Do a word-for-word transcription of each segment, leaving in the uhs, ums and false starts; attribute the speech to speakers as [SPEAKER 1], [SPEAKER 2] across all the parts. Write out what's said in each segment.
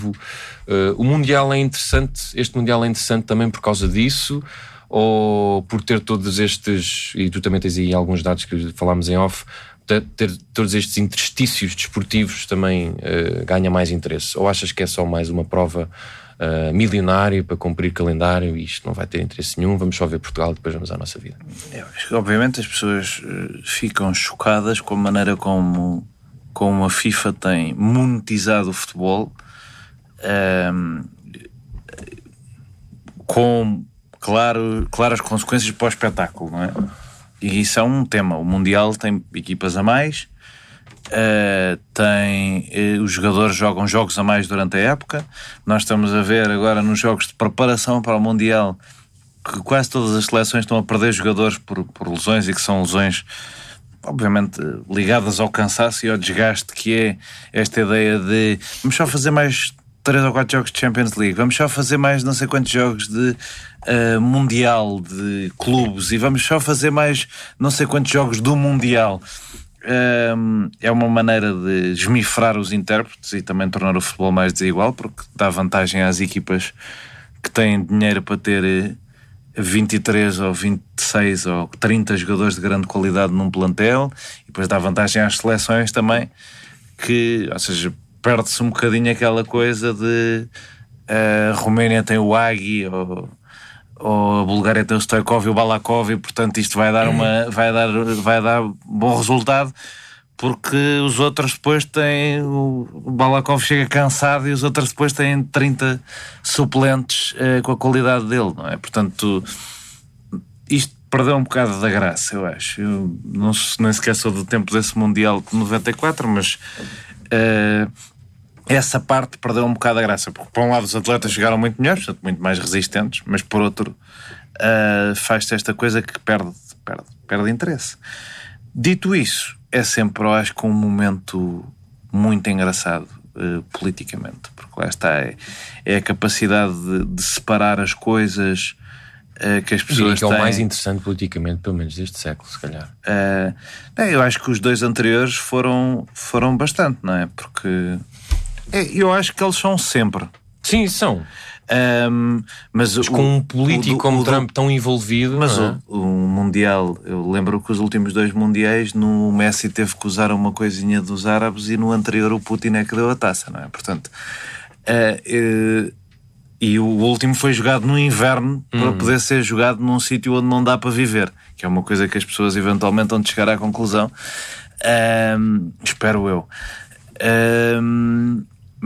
[SPEAKER 1] Uh, o Mundial é interessante, este Mundial é interessante também por causa disso, ou por ter todos estes, e tu também tens aí alguns dados que falámos em off, ter, ter todos estes interstícios desportivos também uh, ganha mais interesse? Ou achas que é só mais uma prova uh, milionária para cumprir calendário e isto não vai ter interesse nenhum, vamos só ver Portugal e depois vamos à nossa vida?
[SPEAKER 2] Eu acho que obviamente as pessoas uh, ficam chocadas com a maneira como, como a FIFA tem monetizado o futebol, Um, com claro, claras consequências para o espetáculo, não é? E isso é um tema. O Mundial tem equipas a mais, uh, tem uh, os jogadores jogam jogos a mais durante a época. Nós estamos a ver agora nos jogos de preparação para o Mundial que quase todas as seleções estão a perder jogadores por, por lesões, e que são lesões obviamente ligadas ao cansaço e ao desgaste, que é esta ideia de vamos só fazer mais três ou quatro jogos de Champions League, vamos só fazer mais não sei quantos jogos de uh, Mundial de clubes, e vamos só fazer mais não sei quantos jogos do Mundial. Um, é uma maneira de esmifrar os intérpretes e também tornar o futebol mais desigual, porque dá vantagem às equipas que têm dinheiro para ter vinte e três ou vinte e seis ou trinta jogadores de grande qualidade num plantel, e depois dá vantagem às seleções também, que, ou seja, perde-se um bocadinho aquela coisa de uh, a Roménia tem o Águi, ou, ou a Bulgária tem o Stoichkov e o Balakov, e portanto isto vai dar, uma, vai dar, vai dar bom resultado, porque os outros depois têm o Balakov chega cansado e os outros depois têm trinta suplentes uh, com a qualidade dele, não é? Portanto, isto perdeu um bocado da graça, eu acho. Eu não, nem sequer sou do tempo desse Mundial de noventa e quatro, mas uh, essa parte perdeu um bocado a graça, porque por um lado os atletas chegaram muito melhores, portanto muito mais resistentes, mas por outro uh, faz-se esta coisa que perde, perde, perde interesse. Dito isso, é sempre, eu acho, que um momento muito engraçado uh, politicamente, porque lá está, é, é a capacidade de, de separar as coisas uh, que as pessoas
[SPEAKER 1] que é
[SPEAKER 2] têm.
[SPEAKER 1] o mais interessante politicamente, pelo menos deste século, se calhar.
[SPEAKER 2] Uh, eu acho que os dois anteriores foram, foram bastante, não é? Porque eu acho que eles são sempre.
[SPEAKER 1] Sim, são.
[SPEAKER 2] Um, mas,
[SPEAKER 1] mas
[SPEAKER 2] o,
[SPEAKER 1] com um político
[SPEAKER 2] o,
[SPEAKER 1] como
[SPEAKER 2] o,
[SPEAKER 1] Trump tão envolvido.
[SPEAKER 2] Mas
[SPEAKER 1] é?
[SPEAKER 2] o, o Mundial, eu lembro que os últimos dois Mundiais, no Messi teve que usar uma coisinha dos árabes e no anterior o Putin é que deu a taça, não é? Portanto, uh, uh, e o último foi jogado no inverno para uhum. poder ser jogado num sítio onde não dá para viver, que é uma coisa que as pessoas eventualmente vão chegar à conclusão. Um, espero eu. Um,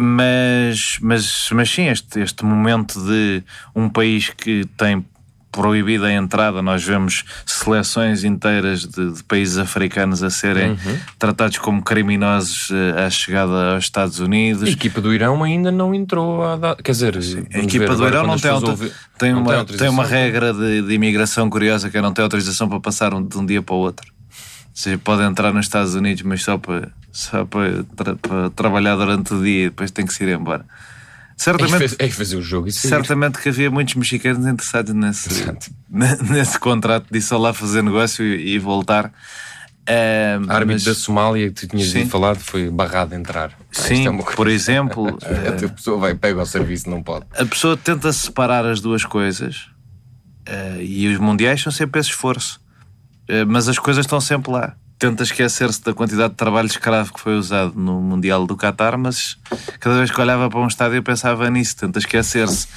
[SPEAKER 2] Mas, mas, mas sim, este, este momento de um país que tem proibida a entrada, nós vemos seleções inteiras de, de países africanos a serem uhum. tratados como criminosos à chegada aos Estados Unidos.
[SPEAKER 1] A equipa do Irão ainda não entrou a dar, quer dizer,
[SPEAKER 2] a equipa do Irão não tem, auto... ouvi... tem, não uma, tem, tem uma regra de, de imigração curiosa, que é não ter autorização para passar de um dia para o outro. Ou seja, pode entrar nos Estados Unidos, mas só para, só para, tra- para trabalhar durante o dia e depois tem que se ir embora. Certamente,
[SPEAKER 1] é que fazer o jogo e sair.
[SPEAKER 2] Certamente que havia muitos mexicanos interessados nesse, nesse contrato de ir só lá fazer negócio e, e voltar. Uh,
[SPEAKER 1] a árbitro
[SPEAKER 2] mas...
[SPEAKER 1] da Somália que tu tinhas sim. falado foi barrado a entrar.
[SPEAKER 2] Sim, ah, é por exemplo.
[SPEAKER 1] uh, a pessoa vai, pega o serviço, não pode.
[SPEAKER 2] A pessoa tenta separar as duas coisas uh, e os mundiais são sempre esse esforço. Mas as coisas estão sempre lá. Tenta esquecer-se da quantidade de trabalho escravo que foi usado no Mundial do Qatar, mas cada vez que olhava para um estádio eu pensava nisso. Tenta esquecer-se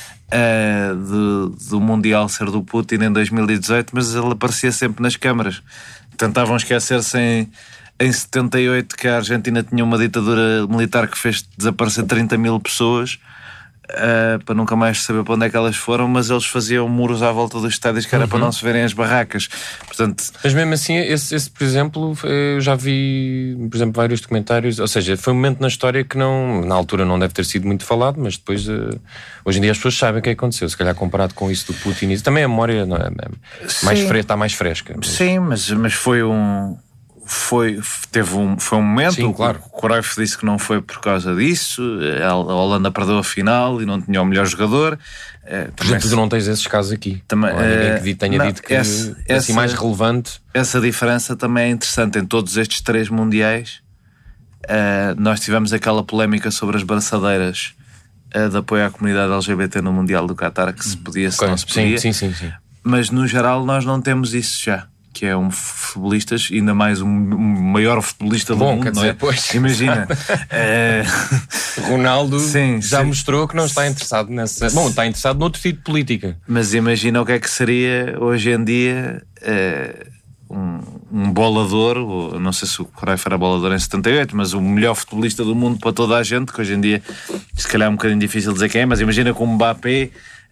[SPEAKER 2] uh, do, do Mundial ser do Putin em dois mil e dezoito, mas ele aparecia sempre nas câmaras. Tentavam esquecer-se em, em setenta e oito que a Argentina tinha uma ditadura militar que fez desaparecer trinta mil pessoas. Uh, para nunca mais saber para onde é que elas foram, mas eles faziam muros à volta dos estádios que era uhum. para não se verem as barracas. Portanto...
[SPEAKER 1] Mas mesmo assim, esse, esse, por exemplo, eu já vi, por exemplo, vários documentários, ou seja, foi um momento na história que não, na altura não deve ter sido muito falado, mas depois, uh, hoje em dia as pessoas sabem o que aconteceu, se calhar comparado com isso do Putin, isso também a memória não é, é mais fre- está mais fresca. Mas...
[SPEAKER 2] Sim, mas, mas foi um... Foi, teve um, foi um momento.
[SPEAKER 1] Sim, claro.
[SPEAKER 2] O Cruyff disse que não foi por causa disso. A Holanda perdeu a final e não tinha o melhor jogador.
[SPEAKER 1] Por exemplo, tu não tens esses casos aqui.
[SPEAKER 2] Também,
[SPEAKER 1] não há ninguém que tenha não, dito que
[SPEAKER 2] essa,
[SPEAKER 1] é assim mais relevante.
[SPEAKER 2] Essa diferença também é interessante. Em todos estes três mundiais, uh, nós tivemos aquela polémica sobre as braçadeiras uh, de apoio à comunidade L G B T no Mundial do Qatar, que se podia, se
[SPEAKER 1] okay.
[SPEAKER 2] não se podia.
[SPEAKER 1] Sim, sim, sim, sim.
[SPEAKER 2] Mas no geral nós não temos isso já, que é um futebolistas, ainda mais um, um maior futebolista
[SPEAKER 1] Bom,
[SPEAKER 2] do mundo,
[SPEAKER 1] quer dizer,
[SPEAKER 2] não é?
[SPEAKER 1] Pois.
[SPEAKER 2] Imagina. é...
[SPEAKER 1] Ronaldo
[SPEAKER 2] sim,
[SPEAKER 1] já
[SPEAKER 2] sim.
[SPEAKER 1] mostrou que não está interessado nessa... Bom, está interessado noutro tipo de política.
[SPEAKER 2] Mas imagina o que é que seria hoje em dia é, um, um bolador, ou, não sei se o Cruyff era bolador em setenta e oito, mas o melhor futebolista do mundo para toda a gente, que hoje em dia se calhar é um bocadinho difícil dizer quem é, mas imagina com o Mbappé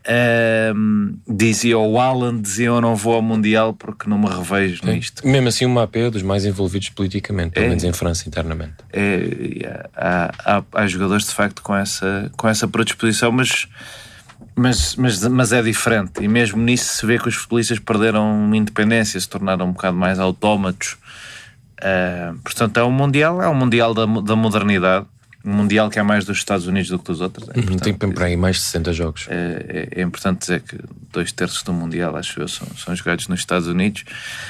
[SPEAKER 2] Um, dizia o Haaland, dizia eu não vou ao Mundial porque não me revejo
[SPEAKER 1] Sim.
[SPEAKER 2] nisto.
[SPEAKER 1] Mesmo assim o Mbappé é dos mais envolvidos politicamente, pelo
[SPEAKER 2] é,
[SPEAKER 1] menos em França internamente.
[SPEAKER 2] É, há, há, há jogadores de facto com essa, com essa predisposição, mas, mas, mas, mas é diferente, e mesmo nisso se vê que os futebolistas perderam independência, se tornaram um bocado mais autómatos. Uh, portanto é um Mundial, é um Mundial da, da modernidade. Um Mundial que é mais dos Estados Unidos do que dos outros. É
[SPEAKER 1] uhum, tem para aí mais de sessenta jogos.
[SPEAKER 2] É, é, é importante dizer que dois terços do Mundial, acho eu, são, são jogados nos Estados Unidos.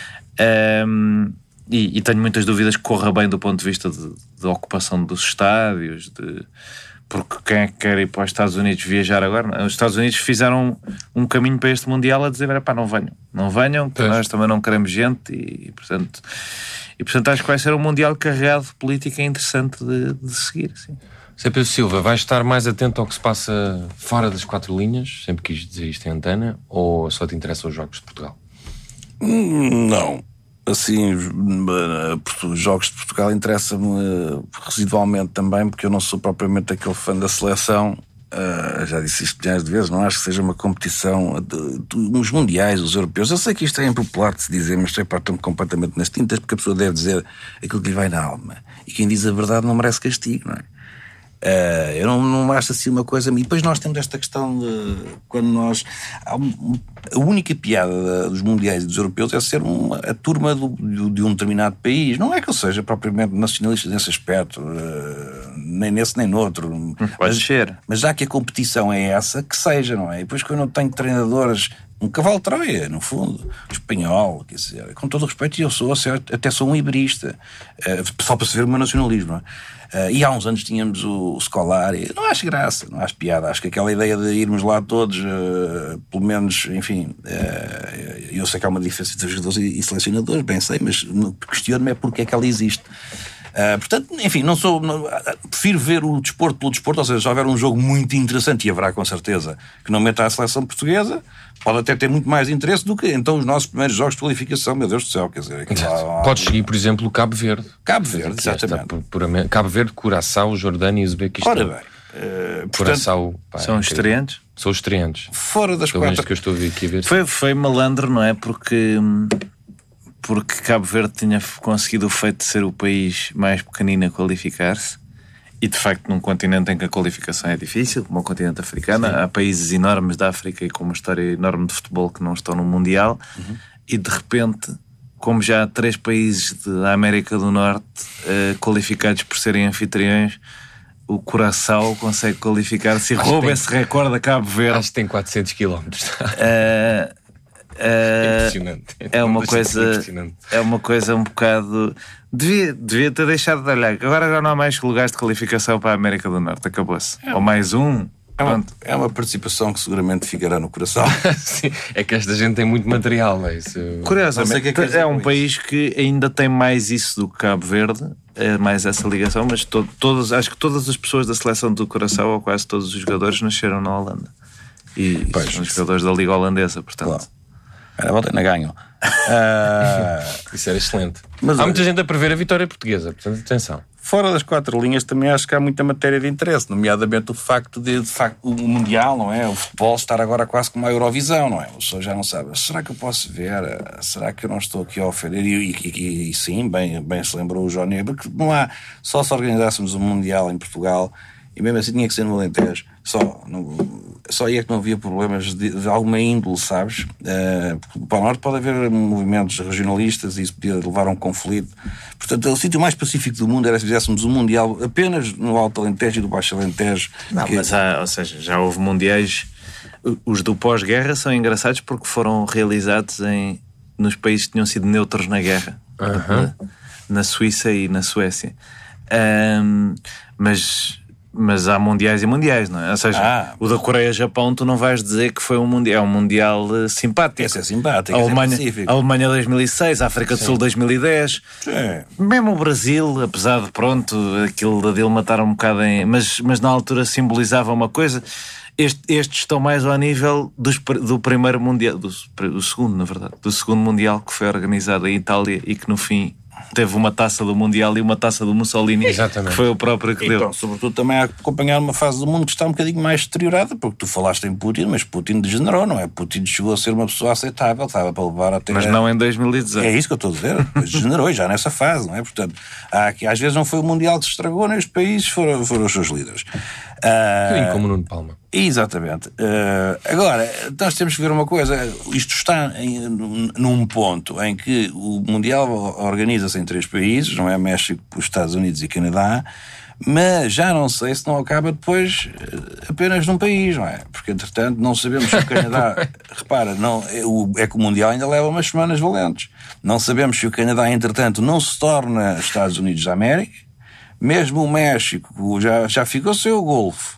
[SPEAKER 2] Um, e, e tenho muitas dúvidas que corra bem do ponto de vista de, de ocupação dos estádios, de, porque quem é que quer ir para os Estados Unidos viajar agora? Os Estados Unidos fizeram um, um caminho para este Mundial a dizer, pá, não venham, não venham, que nós também não queremos gente, e, e portanto... E portanto acho que vai ser um Mundial carregado de política interessante de, de seguir. Sim.
[SPEAKER 1] Zé Pedro Silva, vais estar mais atento ao que se passa fora das quatro linhas? Sempre quis dizer isto em antena, ou só te interessam os jogos de Portugal?
[SPEAKER 3] Não. Assim, os jogos de Portugal interessam-me residualmente também, porque eu não sou propriamente aquele fã da seleção. Uh, já disse isto milhares de vezes, não acho que seja uma competição de, de, os mundiais, os europeus. Eu sei que isto é impopular de se dizer, mas sei, pá, estou completamente nas tintas, porque a pessoa deve dizer aquilo que lhe vai na alma, e quem diz a verdade não merece castigo, não é? Uh, eu não, não acho assim uma coisa. E depois nós temos esta questão de quando nós. A única piada dos mundiais e dos europeus é ser uma, a turma do, de um determinado país. Não é que eu seja propriamente nacionalista nesse aspecto, uh, nem nesse nem noutro.
[SPEAKER 2] Pode
[SPEAKER 3] mas,
[SPEAKER 2] ser.
[SPEAKER 3] Mas já que a competição é essa, que seja, não é? E depois quando eu tenho treinadores. Um cavalo de Troia, no fundo, espanhol, quer dizer, com todo o respeito, e eu sou, até sou um iberista, uh, só para se ver o meu nacionalismo, não é? Uh, e há uns anos tínhamos o, o Scolari, não acho graça, não acho piada, acho que aquela ideia de irmos lá todos, uh, pelo menos, enfim, uh, eu sei que há uma diferença entre jogadores e, e selecionadores, bem sei, mas questiono-me é porque é que ela existe. Uh, portanto, enfim, não sou. Não, prefiro ver o desporto pelo desporto, ou seja, se houver um jogo muito interessante, e haverá com certeza, que não meta a seleção portuguesa, pode até ter muito mais interesse do que então os nossos primeiros jogos de qualificação, meu Deus do céu, quer dizer. Lá, lá,
[SPEAKER 1] Podes seguir, por exemplo, o Cabo Verde.
[SPEAKER 3] Cabo Verde, exatamente.
[SPEAKER 1] Por, por, Cabo Verde, Curaçao, Jordânia e Uzbequistão.
[SPEAKER 3] Ora bem. Uh,
[SPEAKER 1] Curaçao, pá,
[SPEAKER 2] são os estreantes?
[SPEAKER 1] São os estreantes.
[SPEAKER 3] Fora das
[SPEAKER 1] Pelo
[SPEAKER 3] quatro.
[SPEAKER 1] que eu estou a ver aqui a ver.
[SPEAKER 2] Foi, foi malandro, não é? Porque. Porque Cabo Verde tinha conseguido o feito de ser o país mais pequenino a qualificar-se, e de facto num continente em que a qualificação é difícil, como o continente africano. Sim. Há países enormes da África e com uma história enorme de futebol que não estão no Mundial. Uhum. E de repente, como já há três países da América do Norte uh, qualificados por serem anfitriões, o Curaçao consegue qualificar-se e rouba tem, esse recorde a Cabo Verde.
[SPEAKER 1] Acho que tem quatrocentos quilómetros.
[SPEAKER 2] Uh,
[SPEAKER 1] É impressionante.
[SPEAKER 2] É, é uma coisa é uma coisa um bocado devia, devia ter deixado de olhar. Agora já não há mais lugares de qualificação para a América do Norte, acabou-se. É. Ou mais um.
[SPEAKER 3] É uma, é uma participação que seguramente ficará no coração.
[SPEAKER 1] Sim, é que esta gente tem muito material. É isso.
[SPEAKER 2] Curiosamente, é, que é, é um país que ainda tem mais isso do que Cabo Verde, é mais essa ligação, mas to, todos, acho que todas as pessoas da seleção do Curaçao, ou quase todos os jogadores, nasceram na Holanda. E pois, são jogadores da Liga Holandesa, portanto.
[SPEAKER 3] Claro. Era a volta ainda ganham. Uh...
[SPEAKER 1] Isso era excelente. Mas, há muita gente a prever a vitória portuguesa, portanto, atenção.
[SPEAKER 3] Fora das quatro linhas também acho que há muita matéria de interesse, nomeadamente o facto de, de facto, o Mundial, não é? O futebol estar agora quase como a Eurovisão, não é? O pessoal já não sabe. Será que eu posso ver? Será que eu não estou aqui a ofender? E, e, e, e sim, bem, bem se lembrou o Johnny, porque não há, só se organizássemos um Mundial em Portugal, e mesmo assim tinha que ser no Alentejo, só, não, só aí é que não havia problemas de, de alguma índole, sabes? Uh, para o Norte pode haver movimentos regionalistas e isso podia levar a um conflito. Portanto, o sítio mais pacífico do mundo era se fizéssemos um Mundial apenas no Alto Alentejo e do Baixo Alentejo.
[SPEAKER 2] Não, que... mas há, ou seja, já houve Mundiais, os do pós-guerra são engraçados porque foram realizados em, nos países que tinham sido neutros na guerra,
[SPEAKER 1] uhum.
[SPEAKER 2] na, na Suíça e na Suécia. Um, mas mas há mundiais e mundiais, não é? Ou seja,
[SPEAKER 3] Ah.
[SPEAKER 2] o da Coreia-Japão tu não vais dizer que foi um mundial, é um mundial uh, simpático.
[SPEAKER 3] Esse é simpático,
[SPEAKER 2] A
[SPEAKER 3] esse é
[SPEAKER 2] Alemanha,
[SPEAKER 3] pacífico.
[SPEAKER 2] a Alemanha dois mil e seis, a África do Sul dois mil e dez.
[SPEAKER 3] Sim.
[SPEAKER 2] Mesmo o Brasil, apesar de, pronto, aquilo da Dilma estar um bocado em... Mas, mas na altura simbolizava uma coisa. Este, estes estão mais ao nível dos, do primeiro mundial, do, do segundo, na verdade, do segundo mundial que foi organizado em Itália e que no fim teve uma taça do mundial e uma taça do Mussolini.
[SPEAKER 1] Exatamente.
[SPEAKER 2] Que foi o próprio que
[SPEAKER 3] E,
[SPEAKER 2] deu.
[SPEAKER 3] pronto, sobretudo também a acompanhar uma fase do mundo que está um bocadinho mais deteriorada, porque tu falaste em Putin, mas Putin degenerou, não é? Putin chegou a ser uma pessoa aceitável, estava para levar até...
[SPEAKER 2] Mas não em dois mil e dezoito.
[SPEAKER 3] É isso que eu estou a dizer, degenerou já nessa fase, não é? Portanto, há aqui, às vezes não foi o Mundial que se estragou, nem os países foram, foram os seus líderes. Ah,
[SPEAKER 1] Como o Nuno Palma.
[SPEAKER 3] Exatamente. Uh, agora, nós temos que ver uma coisa. Isto está em, num ponto em que o Mundial organiza-se em três países, não é? México, os Estados Unidos e Canadá, mas já não sei se não acaba depois apenas num país, não é? Porque, entretanto, não sabemos se o Canadá... repara, não, é, o, é que o Mundial ainda leva umas semanas valentes. Não sabemos se o Canadá, entretanto, não se torna Estados Unidos da América. Mesmo o México já, já ficou sem o Golfo.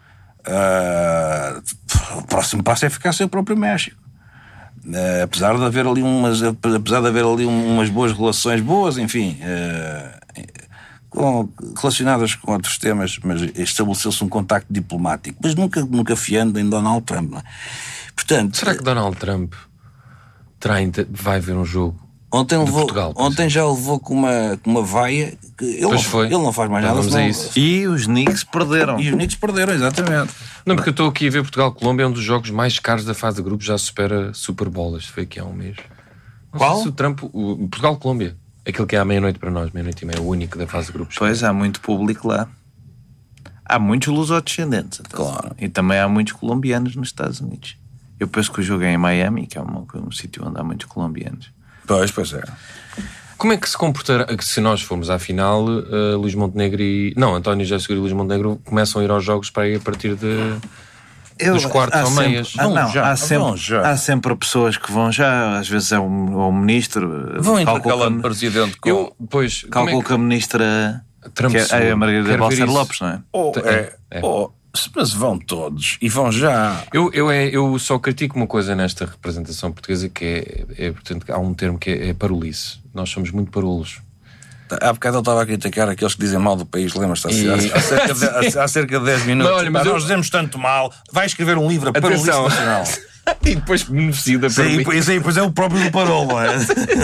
[SPEAKER 3] Uh, o próximo passo é ficar sem o próprio México. Uh, apesar de haver ali umas, apesar de haver ali umas boas relações boas, enfim, uh, com, relacionadas com outros temas, mas estabeleceu-se um contacto diplomático, mas nunca, nunca fiando em Donald Trump. Não é? Portanto,
[SPEAKER 1] será que Donald Trump terá, vai ver um jogo?
[SPEAKER 3] Ontem, levou,
[SPEAKER 1] Portugal,
[SPEAKER 3] ontem já levou com uma, com uma vaia que ele, não,
[SPEAKER 1] foi.
[SPEAKER 3] ele não faz mais nada.
[SPEAKER 1] Vamos a isso.
[SPEAKER 2] E os Knicks perderam.
[SPEAKER 3] E os Knicks perderam, exatamente.
[SPEAKER 1] Não, porque eu estou aqui a ver Portugal-Colômbia, é um dos jogos mais caros da fase de grupos, já supera Super Bowl. Isto foi aqui há um mês. Não
[SPEAKER 3] Qual?
[SPEAKER 1] sei se o Trump, o Portugal-Colômbia, aquele que é à meia-noite para nós, meia-noite e meia, o único da fase de grupos.
[SPEAKER 2] Pois, há muito público lá. Há muitos lusodescendentes.
[SPEAKER 3] Claro.
[SPEAKER 2] E também há muitos colombianos nos Estados Unidos. Eu penso que o jogo é em Miami, que é um, um sítio onde há muitos colombianos.
[SPEAKER 3] Pois, pois é.
[SPEAKER 1] Como é que se comportará, se nós formos à final, uh, Luís Montenegro e... Não, António José Seguro e Luís Montenegro começam a ir aos jogos para ir a partir de...
[SPEAKER 2] Eu,
[SPEAKER 1] dos quartos ou
[SPEAKER 2] sempre,
[SPEAKER 1] meias.
[SPEAKER 2] Ah, não,
[SPEAKER 3] já,
[SPEAKER 2] há, sempre,
[SPEAKER 3] vão já.
[SPEAKER 2] há sempre pessoas que vão já, às vezes é o, o ministro.
[SPEAKER 3] Vão
[SPEAKER 2] calculo
[SPEAKER 3] intercalando
[SPEAKER 2] que-
[SPEAKER 3] presidente com...
[SPEAKER 1] Eu, pois, como
[SPEAKER 2] Calculo
[SPEAKER 1] é
[SPEAKER 2] que
[SPEAKER 1] que...
[SPEAKER 2] a ministra
[SPEAKER 1] Trump
[SPEAKER 2] que é,
[SPEAKER 1] seguro.
[SPEAKER 2] é a Margarida
[SPEAKER 1] Quero ver
[SPEAKER 2] Balcer
[SPEAKER 1] isso.
[SPEAKER 2] Lopes, não é?
[SPEAKER 3] Oh, é,
[SPEAKER 1] É, é.
[SPEAKER 3] oh, mas vão todos. E vão já.
[SPEAKER 1] Eu, eu, é, eu só critico uma coisa nesta representação portuguesa, que é, é portanto, há um termo que é, é parolice. Nós somos muito parolos.
[SPEAKER 3] Há bocado eu estava a criticar aqueles que dizem mal do país, lembras-te? Há,
[SPEAKER 1] E-
[SPEAKER 3] há, cerca de, há, há cerca de dez minutos.
[SPEAKER 1] Mas olha, mas
[SPEAKER 3] Pá,
[SPEAKER 1] eu-
[SPEAKER 3] nós dizemos tanto mal. Vai escrever um livro a parolice
[SPEAKER 1] Atenção.
[SPEAKER 3] nacional.
[SPEAKER 1] E depois beneficia da
[SPEAKER 3] Sim,
[SPEAKER 1] parolice.
[SPEAKER 3] pois, sim, pois é o próprio do Parolo, é?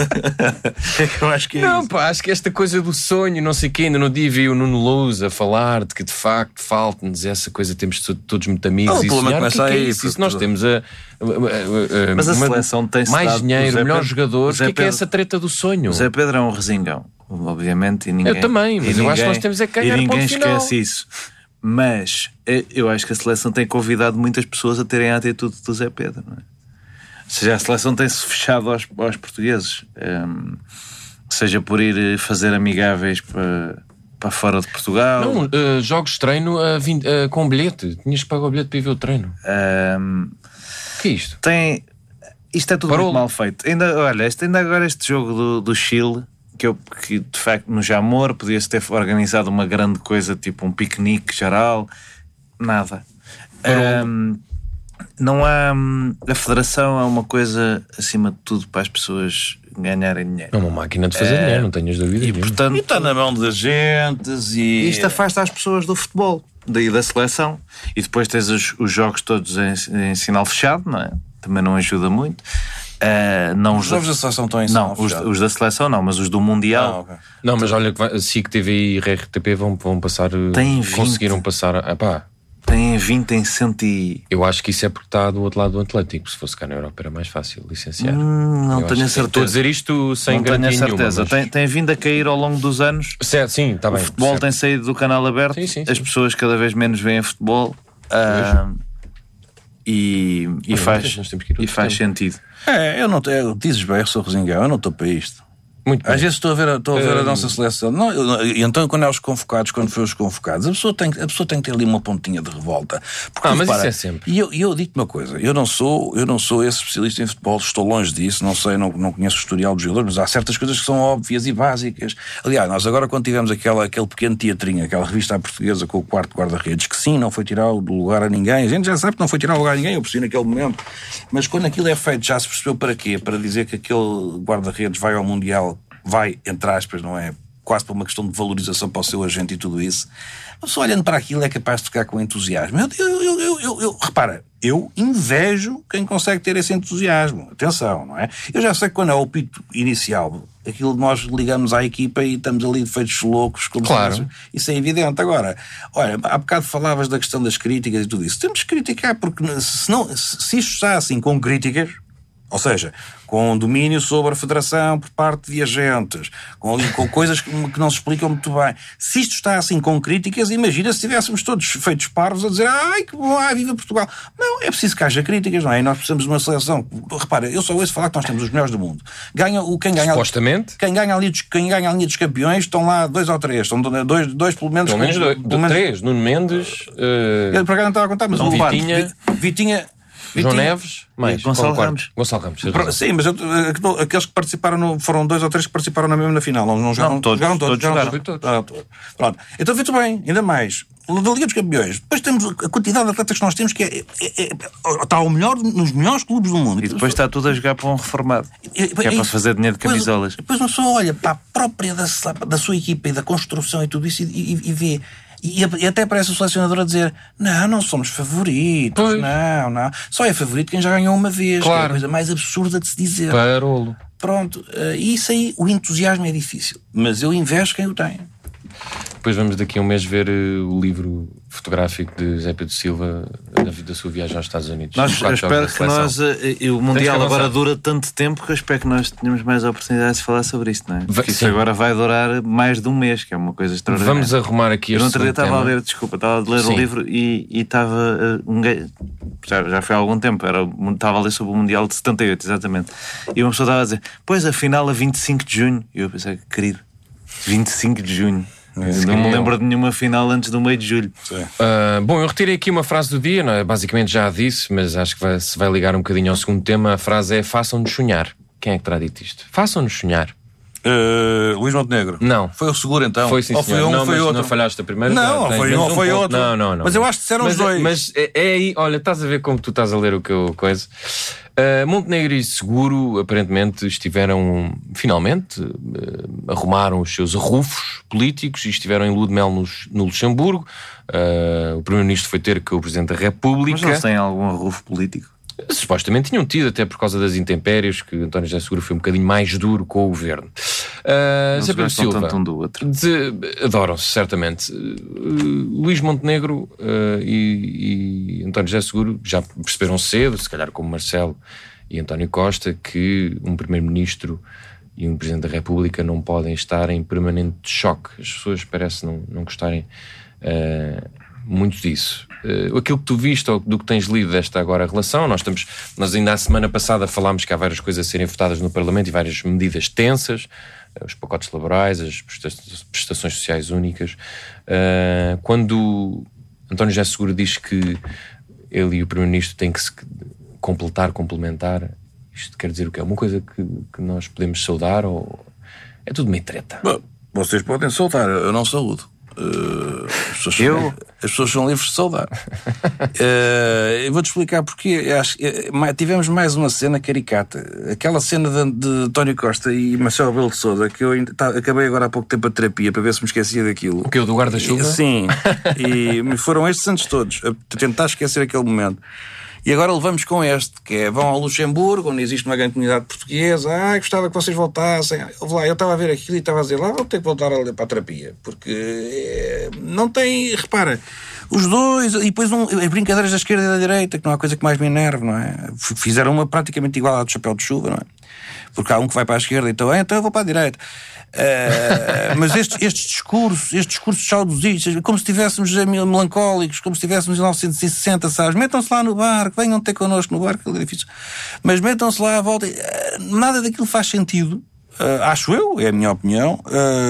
[SPEAKER 3] É que eu acho que é
[SPEAKER 1] Não,
[SPEAKER 3] isso.
[SPEAKER 1] pá, acho que esta coisa do sonho, não sei o quê, ainda no dia vi o Nuno Lousa a falar de que de facto falta-nos essa coisa, temos to- todos muito amigos
[SPEAKER 3] Não, o
[SPEAKER 1] e
[SPEAKER 3] problema
[SPEAKER 1] sonhar. O que
[SPEAKER 3] começa
[SPEAKER 1] é, que é
[SPEAKER 3] aí,
[SPEAKER 1] isso?
[SPEAKER 3] porque
[SPEAKER 1] Isso nós
[SPEAKER 3] tudo-
[SPEAKER 1] temos a, a- a- a-
[SPEAKER 2] Mas a
[SPEAKER 1] uma-
[SPEAKER 2] seleção tem-se
[SPEAKER 1] mais
[SPEAKER 2] dado- o
[SPEAKER 1] dinheiro,
[SPEAKER 2] Zé
[SPEAKER 1] melhores
[SPEAKER 2] Pedro-
[SPEAKER 1] jogadores.
[SPEAKER 2] o Zé
[SPEAKER 1] O que é que é
[SPEAKER 2] Pedro-
[SPEAKER 1] essa treta do sonho?
[SPEAKER 2] O Zé Pedro é um resingão, obviamente, e ninguém...
[SPEAKER 1] Eu também, mas
[SPEAKER 2] e
[SPEAKER 1] eu acho que
[SPEAKER 2] ninguém-
[SPEAKER 1] nós temos é que ganhar
[SPEAKER 2] E ninguém
[SPEAKER 1] ponto final.
[SPEAKER 2] esquece isso. Mas eh, eu acho que a seleção tem convidado muitas pessoas a terem a atitude do Zé Pedro, não é? Ou seja, a seleção tem-se fechado aos, aos portugueses, ehm, seja por ir fazer amigáveis para, para fora de Portugal.
[SPEAKER 1] Não, eh, jogos de treino a vinte, eh, com bilhete. Tinhas que pagar o bilhete para ir ver o treino.
[SPEAKER 2] Ehm,
[SPEAKER 1] O que é isto?
[SPEAKER 2] tem, isto é tudo
[SPEAKER 1] Parou.
[SPEAKER 2] muito mal feito. Ainda, olha, este, ainda agora este jogo do, do Chile, que, eu, que de facto no Jamor podia-se ter organizado uma grande coisa, tipo um piquenique geral, nada. Ehm, não há. A federação é uma coisa acima de tudo para as pessoas ganharem dinheiro.
[SPEAKER 1] É uma máquina de fazer dinheiro, não tenhas dúvida.
[SPEAKER 2] E
[SPEAKER 1] nenhuma.
[SPEAKER 2] portanto,
[SPEAKER 3] E está na mão das gentes e...
[SPEAKER 2] isto afasta as pessoas do futebol, daí da seleção. E depois tens os, os jogos todos em, em sinal fechado, não é? Também não ajuda muito. Uh, não
[SPEAKER 3] Os jogos da seleção estão em
[SPEAKER 2] Não,
[SPEAKER 3] sinal
[SPEAKER 2] os,
[SPEAKER 3] fechado.
[SPEAKER 2] os da seleção não, mas os do Mundial.
[SPEAKER 3] Ah, ok.
[SPEAKER 1] Não, mas olha que vai, a S I C T V e R T P vão, vão passar. eh,
[SPEAKER 2] Tem vinte.
[SPEAKER 1] Conseguiram passar. Ah, pá,
[SPEAKER 2] Têm vinte em cento e...
[SPEAKER 1] eu acho que isso é porque está do outro lado do Atlético. Se fosse cá na Europa era mais fácil licenciar.
[SPEAKER 2] Hum, não
[SPEAKER 1] Eu
[SPEAKER 2] tenho a
[SPEAKER 1] acho que- Estou a
[SPEAKER 2] certeza.
[SPEAKER 1] dizer isto sem
[SPEAKER 2] Não tenho a
[SPEAKER 1] garantia
[SPEAKER 2] certeza.
[SPEAKER 1] nenhuma.
[SPEAKER 2] Tem, tem vindo a cair ao longo dos anos.
[SPEAKER 1] mas- Certo, sim, está
[SPEAKER 2] O
[SPEAKER 1] bem.
[SPEAKER 2] futebol
[SPEAKER 1] certo.
[SPEAKER 2] tem saído do canal aberto.
[SPEAKER 1] Sim, sim,
[SPEAKER 2] As
[SPEAKER 1] sim.
[SPEAKER 2] pessoas cada vez menos veem futebol. ah, e e
[SPEAKER 1] Olha,
[SPEAKER 2] faz,
[SPEAKER 1] nós temos que ir
[SPEAKER 2] e
[SPEAKER 1] outro
[SPEAKER 2] faz
[SPEAKER 1] tempo.
[SPEAKER 2] sentido.
[SPEAKER 3] É, eu não tenho... Dizes bem, eu sou resingão, eu não estou para isto.
[SPEAKER 1] Muito bem.
[SPEAKER 3] Às vezes estou a ver, estou a, ver a
[SPEAKER 1] Um...
[SPEAKER 3] nossa seleção. Não, eu, e então, quando é os convocados, quando foi os convocados, a pessoa tem, a pessoa tem que ter ali uma pontinha de revolta. Porque,
[SPEAKER 1] ah, mas
[SPEAKER 3] repara,
[SPEAKER 1] isso é sempre.
[SPEAKER 3] E eu, eu digo-te uma coisa: eu não, sou, eu não sou esse especialista em futebol, estou longe disso, não sei, não, não conheço o historial dos jogadores, mas há certas coisas que são óbvias e básicas. Aliás, nós agora, quando tivemos aquela, aquele pequeno teatrinho, aquela revista à portuguesa com o quarto guarda-redes, que sim, não foi tirar o lugar a ninguém, a gente já sabe que não foi tirar o lugar a ninguém, eu percebi naquele momento, mas quando aquilo é feito, já se percebeu para quê? Para dizer que aquele guarda-redes vai ao Mundial. Vai, entre aspas, não é? Quase por uma questão de valorização para o seu agente e tudo isso. Mas só olhando para aquilo é capaz de ficar com entusiasmo. Eu, eu, eu, eu, eu, eu, repara, eu invejo quem consegue ter esse entusiasmo. Atenção, não é? Eu já sei que quando é o pito inicial, aquilo nós ligamos à equipa e estamos ali feitos loucos. Como
[SPEAKER 1] claro.
[SPEAKER 3] Se isso é evidente. Agora, olha, há bocado falavas da questão das críticas e tudo isso. Temos que criticar, porque se, não, se isto está assim com críticas, ou seja, com domínio sobre a federação por parte de agentes, com, com coisas que, que não se explicam muito bem. Se isto está assim com críticas, imagina se estivéssemos todos feitos parvos a dizer ai que bom, ai viva Portugal. Não, é preciso que haja críticas, não é? E nós precisamos de uma seleção. Repara, eu só ouço falar que nós temos os melhores do mundo. Ganha, o, quem ganha,
[SPEAKER 1] supostamente.
[SPEAKER 3] Quem ganha, ali, quem ganha a linha dos campeões estão lá dois ou três. Estão dois, dois pelo menos.
[SPEAKER 1] Pelo menos dois, pelo menos três. Nuno Mendes. Uh...
[SPEAKER 3] Eu por acaso não estava a contar, mas
[SPEAKER 1] então,
[SPEAKER 3] o
[SPEAKER 1] Vitinha.
[SPEAKER 3] Vitinha
[SPEAKER 1] João Neves, mais
[SPEAKER 2] Gonçalo Ramos.
[SPEAKER 1] Gonçalo Ramos.
[SPEAKER 3] Sim, mas eu, aqueles que participaram no, foram dois ou três que participaram na mesma na final. Não, não, jogaram,
[SPEAKER 2] não todos,
[SPEAKER 3] jogaram todos.
[SPEAKER 2] todos jogaram.
[SPEAKER 3] Jogaram, jogaram todos. Pronto. Então, vê-te bem, ainda mais. Da Liga dos Campeões. Depois temos a quantidade de atletas que nós temos que é, é, é, está ao melhor, nos melhores clubes do mundo.
[SPEAKER 2] E depois está tudo a jogar para um reformado.
[SPEAKER 3] E,
[SPEAKER 2] que é para fazer dinheiro de camisolas.
[SPEAKER 3] Depois uma pessoa olha para a própria da, da sua equipa e da construção e tudo isso e, e, e vê. E, e até parece o selecionador a dizer não, não somos favoritos, pois. não, não. Só é favorito quem já ganhou uma vez, claro. Que é a coisa mais absurda de se dizer.
[SPEAKER 1] Parolo.
[SPEAKER 3] Pronto, e isso aí, o entusiasmo é difícil, mas eu invejo quem o tem.
[SPEAKER 1] Depois vamos daqui a um mês ver uh, o livro fotográfico de Zé Pedro Silva da, da sua viagem aos Estados Unidos.
[SPEAKER 2] Nós, eu espero que nós, uh, o Mundial agora dura tanto tempo que eu espero que nós tenhamos mais oportunidades de falar sobre isto, não é? Porque isso agora vai durar mais de um mês, que é uma coisa extraordinária.
[SPEAKER 1] Vamos arrumar aqui este.
[SPEAKER 2] Eu outro dia estava a ler, desculpa, estava a ler Sim. o livro e, e estava uh, um, já, já foi há algum tempo, era, estava a ler sobre o Mundial de setenta e oito, exatamente. E uma pessoa estava a dizer, pois afinal a vinte e cinco de junho. E eu pensei, querido, vinte e cinco de junho. É, não me lembro de nenhuma final antes do meio de julho.
[SPEAKER 1] Uh, bom, eu retirei aqui uma frase do dia, não é? Basicamente já a disse, mas acho que vai, se vai ligar um bocadinho ao segundo tema. A frase é: façam-nos sonhar. Quem é que terá dito isto? Façam-nos sonhar.
[SPEAKER 3] Uh, Luís Montenegro.
[SPEAKER 1] Não.
[SPEAKER 3] Foi o seguro então?
[SPEAKER 1] Foi sim,
[SPEAKER 3] ou foi um,
[SPEAKER 1] não,
[SPEAKER 3] foi outro?
[SPEAKER 1] Não falhaste a primeira?
[SPEAKER 3] Não,
[SPEAKER 1] já,
[SPEAKER 3] foi um, ou foi um outro.
[SPEAKER 1] Não, não, não.
[SPEAKER 3] Mas eu acho que disseram
[SPEAKER 1] mas,
[SPEAKER 3] os dois.
[SPEAKER 1] Mas é, é aí, olha, estás a ver como tu estás a ler o que eu coisa. Uh, Montenegro e Seguro aparentemente estiveram, finalmente, uh, arrumaram os seus arrufos políticos e estiveram em lua de mel no, no Luxemburgo. Uh, o primeiro-ministro foi ter com o Presidente da República.
[SPEAKER 2] Mas eles têm algum arrufo político?
[SPEAKER 1] Supostamente tinham tido, até por causa das intempéries, que António José Seguro foi um bocadinho mais duro com o governo. Uh, Zé Pedro Silva,
[SPEAKER 2] tanto um do outro.
[SPEAKER 1] De, adoram-se, certamente. Uh, Luís Montenegro uh, e, e António José Seguro já perceberam cedo, se calhar como Marcelo e António Costa, que um primeiro-ministro e um presidente da República não podem estar em permanente choque. As pessoas parecem não, não gostarem uh, muito disso. Uh, aquilo que tu viste ou do que tens lido desta agora relação, nós estamos, nós ainda a semana passada falámos que há várias coisas a serem votadas no Parlamento e várias medidas tensas, uh, os pacotes laborais, as prestações sociais únicas. Uh, quando António José Seguro diz que ele e o Primeiro-Ministro têm que se completar, complementar, isto quer dizer o quê? É uma coisa que, que nós podemos saudar ou é tudo meio treta?
[SPEAKER 3] Bom, vocês podem saudar, eu não saúdo. Uh, as, pessoas
[SPEAKER 2] eu?
[SPEAKER 3] São, as pessoas são livres de saudar. uh, eu vou-te explicar porque acho, uh, tivemos mais uma cena caricata. Aquela cena de, de António Costa e Marcelo Rebelo de Sousa, que eu ainda, tá, acabei agora há pouco tempo a terapia para ver se me esquecia daquilo.
[SPEAKER 1] O que? O do guarda-chuva?
[SPEAKER 3] Sim. E me foram estes anos todos a tentar esquecer aquele momento. E agora levamos com este, que é: vão ao Luxemburgo, onde existe uma grande comunidade portuguesa. Ah, gostava que vocês voltassem. Eu, lá, eu estava a ver aquilo e estava a dizer: lá vou ter que voltar para a terapia. Porque é, não tem... Repara, os dois... E depois um, as brincadeiras da esquerda e da direita, que não há coisa que mais me enerve, não é? Fizeram uma praticamente igual à do chapéu de chuva, não é? Porque há um que vai para a esquerda, então, ah, então eu vou para a direita. Uh, mas estes, estes discursos, estes discursos saudosistas, como se estivéssemos melancólicos, como se estivéssemos em mil novecentos e sessenta, sabes? Metam-se lá no barco, venham ter connosco no barco, aquele edifício. Mas metam-se lá à volta. Uh, nada daquilo faz sentido. Uh, acho eu, é a minha opinião.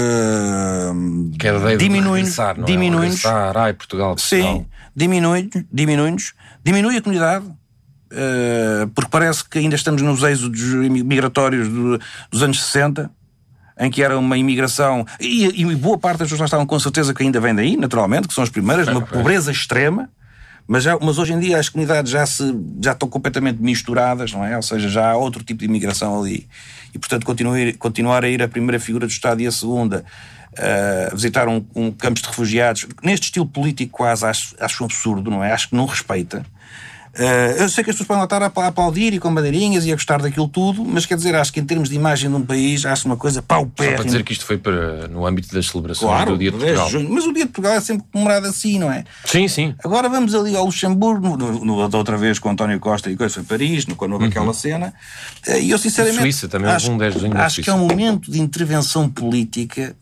[SPEAKER 3] Uh,
[SPEAKER 1] que é a ideia de
[SPEAKER 3] diminui-nos,
[SPEAKER 1] regressar, não é?
[SPEAKER 3] diminui-nos,
[SPEAKER 1] Regressar, ai, Portugal, Portugal.
[SPEAKER 3] sim, diminui-nos, diminui-nos, diminui a comunidade, uh, porque parece que ainda estamos nos êxodos migratórios do, dos anos sessenta, em que era uma imigração, e, e boa parte das pessoas estavam com certeza que ainda vem daí, naturalmente, que são as primeiras, de uma pobreza extrema. Mas, já, mas hoje em dia as comunidades já, se, já estão completamente misturadas, não é? Ou seja, já há outro tipo de imigração ali. E, portanto, continuar, continuar a ir a primeira figura do Estado e a segunda, uh, visitar um, um campos de refugiados, neste estilo político quase, acho, acho um absurdo, não é? Acho que não respeita. Uh, eu sei que as pessoas podem lá estar a aplaudir e com bandeirinhas e a gostar daquilo tudo, mas quer dizer, acho que em termos de imagem de um país, acho uma coisa paupérrima.
[SPEAKER 1] Só para dizer que isto foi para, no âmbito das celebrações,
[SPEAKER 3] claro,
[SPEAKER 1] do Dia de Portugal.
[SPEAKER 3] Junho, mas o Dia de Portugal é sempre comemorado assim, não é?
[SPEAKER 1] Sim, sim.
[SPEAKER 3] Agora vamos ali ao Luxemburgo, no, no, da outra vez com António Costa e coisa, foi Paris, no, quando houve uhum. aquela cena, e eu sinceramente
[SPEAKER 1] Suíça, também
[SPEAKER 3] acho,
[SPEAKER 1] um dez de junho
[SPEAKER 3] acho
[SPEAKER 1] Suíça.
[SPEAKER 3] que é um momento de intervenção política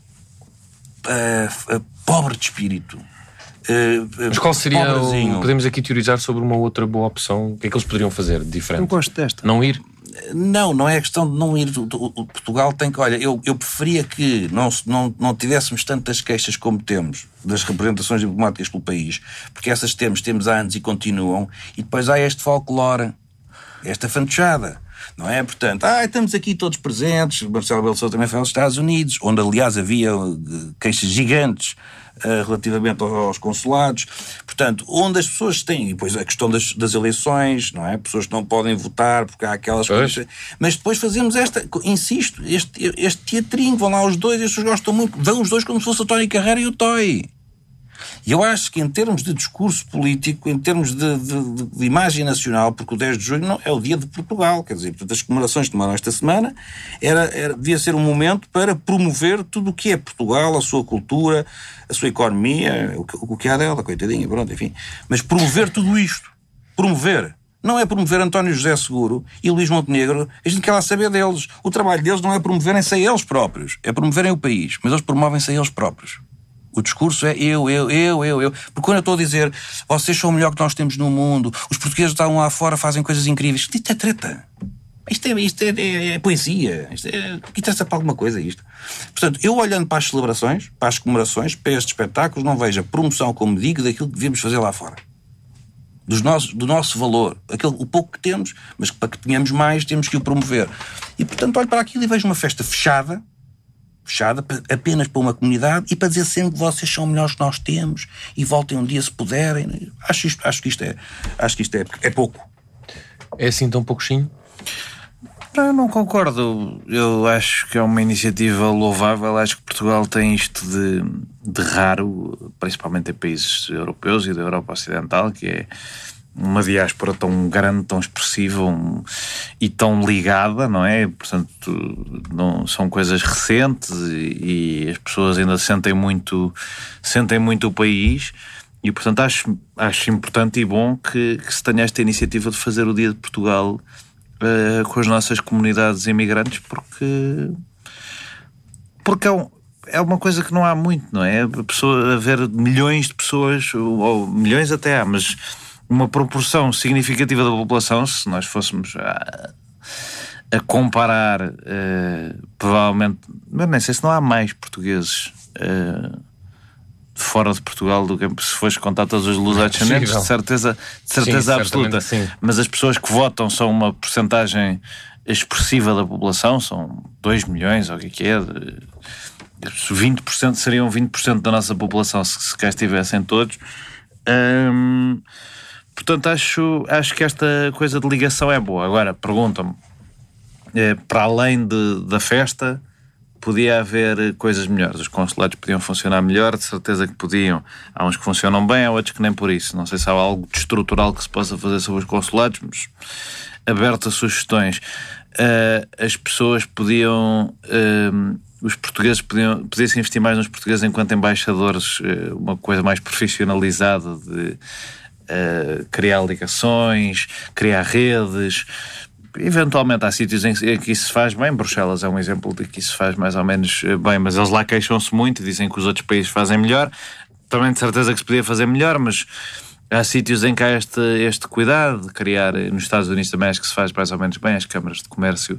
[SPEAKER 3] uh, uh, pobre de espírito. Uh,
[SPEAKER 1] Mas qual seria
[SPEAKER 3] pobrezinho.
[SPEAKER 1] o... Podemos aqui teorizar sobre uma outra boa opção. O que é que eles poderiam fazer de diferente?
[SPEAKER 2] Eu gosto desta.
[SPEAKER 1] Não ir?
[SPEAKER 3] Não, não é questão de não ir. O Portugal tem que... Olha, eu, eu preferia que não, não, não tivéssemos tantas queixas como temos das representações diplomáticas pelo país, porque essas temos, temos há anos e continuam, e depois há este folclore, esta fantochada. Não é? Portanto, ah, estamos aqui todos presentes. Marcelo Rebelo de Sousa também foi aos Estados Unidos, onde aliás havia queixas gigantes uh, relativamente aos consulados. Portanto, onde as pessoas têm, e depois a questão das, das eleições, não é? Pessoas que não podem votar porque há aquelas
[SPEAKER 1] pois.
[SPEAKER 3] coisas. Mas depois fazemos esta, insisto, este, este teatrinho, vão lá os dois, e as pessoas gostam muito, vão os dois como se fosse o Tony Carreira e o Toy. E eu acho que em termos de discurso político, em termos de, de, de imagem nacional, porque o dez de junho não é o dia de Portugal, quer dizer, portanto, as comemorações que tomaram esta semana, era, era, devia ser um momento para promover tudo o que é Portugal, a sua cultura, a sua economia, o que, o que há dela, coitadinha, pronto, enfim. Mas promover tudo isto. Promover. Não é promover António José Seguro e Luís Montenegro, a gente quer lá saber deles. O trabalho deles não é promoverem-se a eles próprios, é promoverem o país, mas eles promovem-se a eles próprios. O discurso é eu, eu, eu, eu, eu. Porque quando eu estou a dizer vocês são o melhor que nós temos no mundo, os portugueses estão lá fora, fazem coisas incríveis, isto é treta. Isto é, isto é, é, é poesia. Isto é, interessa para alguma coisa isto. Portanto, eu olhando para as celebrações, para as comemorações, para estes espetáculos, não vejo a promoção, como digo, daquilo que devemos fazer lá fora. Dos nossos, do nosso valor. Aquele, o pouco que temos, mas para que tenhamos mais, temos que o promover. E, portanto, olho para aquilo e vejo uma festa fechada, fechada apenas para uma comunidade e para dizer sempre que vocês são melhores que nós temos e voltem um dia se puderem. Acho, isto, acho que isto, é, acho que isto é, é pouco.
[SPEAKER 1] É assim tão pouquinho?
[SPEAKER 2] Não, não concordo. Eu acho que é uma iniciativa louvável. Acho que Portugal tem isto de, de raro, principalmente em países europeus e da Europa Ocidental, que é uma diáspora tão grande, tão expressiva um, e tão ligada, não é? Portanto, não, são coisas recentes e, e as pessoas ainda sentem muito, sentem muito o país e, portanto, acho, acho importante e bom que, que se tenha esta iniciativa de fazer o Dia de Portugal uh, com as nossas comunidades imigrantes, porque, porque é um... é uma coisa que não há muito, não é? A pessoa, haver milhões de pessoas, ou, ou milhões até há, mas uma proporção significativa da população, se nós fôssemos a, a comparar, uh, provavelmente, mas nem sei se não há mais portugueses uh, fora de Portugal do que se fores contar todos os luso-descendentes, de certeza, de certeza sim, absoluta. Sim. Mas as pessoas que votam são uma porcentagem expressiva da população, são dois milhões, ou o que é, vinte por cento seriam vinte por cento da nossa população se, se cá estivessem todos. Hum, portanto, acho, acho que esta coisa de ligação é boa. Agora, perguntam-me, é, para além de, da festa, podia haver coisas melhores. Os consulados podiam funcionar melhor, de certeza que podiam. Há uns que funcionam bem, há outros que nem por isso. Não sei se há algo de estrutural que se possa fazer sobre os consulados, mas aberto a sugestões. Uh, as pessoas podiam... Uh, os portugueses podiam, podiam-se investir mais nos portugueses enquanto embaixadores, uh, uma coisa mais profissionalizada de uh, criar ligações, criar redes. Eventualmente há sítios em que isso se faz bem. Bruxelas é um exemplo de que isso se faz mais ou menos bem, mas eles lá queixam-se muito e dizem que os outros países fazem melhor. Também de certeza que se podia fazer melhor, mas há sítios em que há este, este cuidado de criar. Nos Estados Unidos também acho que se faz mais ou menos bem. As câmaras de comércio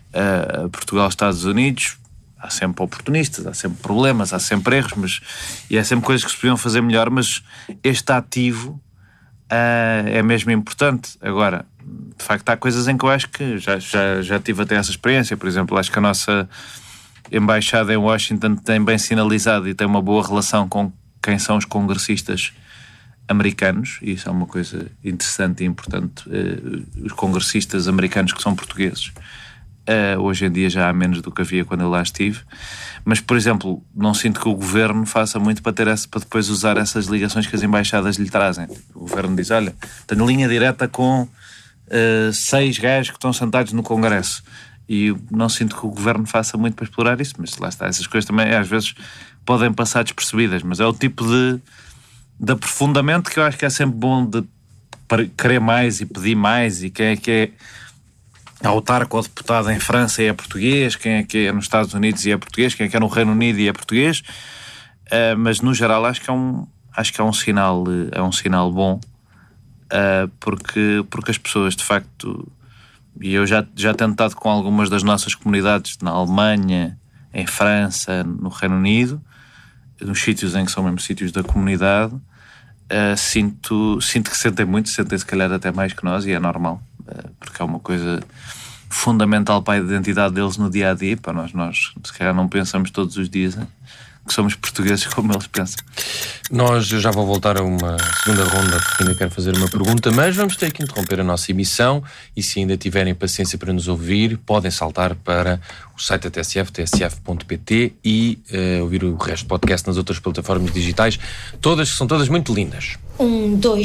[SPEAKER 2] uh, Portugal, Estados Unidos, há sempre oportunistas, há sempre problemas, há sempre erros, mas, e há sempre coisas que se podiam fazer melhor, mas este ativo uh, é mesmo importante. Agora, de facto, há coisas em que eu acho que já, já, já tive até essa experiência. Por exemplo, acho que a nossa embaixada em Washington tem bem sinalizado e tem uma boa relação com quem são os congressistas americanos, e isso é uma coisa interessante e importante. Uh, os congressistas americanos que são portugueses, uh, hoje em dia já há menos do que havia quando eu lá estive, mas, por exemplo, não sinto que o governo faça muito para, ter essa, para depois usar essas ligações que as embaixadas lhe trazem. O governo diz, olha, tenho linha direta com uh, seis gajos que estão sentados no Congresso, e não sinto que o governo faça muito para explorar isso, mas lá está, essas coisas também às vezes podem passar despercebidas, mas é o tipo de de aprofundamento que eu acho que é sempre bom, de querer mais e pedir mais. E quem é que é autarca ou deputado em França e é português, quem é que é nos Estados Unidos e é português, quem é que é no Reino Unido e é português, uh, mas no geral acho que é um, acho que é um sinal, é um sinal bom, uh, porque, porque as pessoas de facto, e eu já, já tenho estado com algumas das nossas comunidades na Alemanha, em França, no Reino Unido, nos sítios em que são mesmo sítios da comunidade, uh, sinto, sinto que sentem muito, sentem se calhar até mais que nós, e é normal, uh, porque é uma coisa fundamental para a identidade deles no dia a dia. Para nós, nós se calhar não pensamos todos os dias, hein, que somos portugueses como eles pensam.
[SPEAKER 1] Nós, eu já vou voltar a uma segunda ronda, porque ainda quero fazer uma pergunta, mas vamos ter que interromper a nossa emissão, e se ainda tiverem paciência para nos ouvir, podem saltar para o site da T S F, t s f ponto p t, e uh, ouvir o resto do podcast nas outras plataformas digitais, todas, que são todas muito lindas.
[SPEAKER 4] Um, dois...